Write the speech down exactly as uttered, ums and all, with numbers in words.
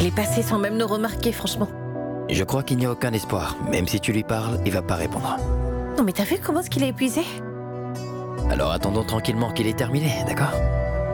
Il est passé sans même nous remarquer, franchement. Je crois qu'il n'y a aucun espoir. Même si tu lui parles, il va pas répondre. Non mais t'as vu comment est-ce qu'il est épuisé? Alors attendons tranquillement qu'il ait terminé, d'accord?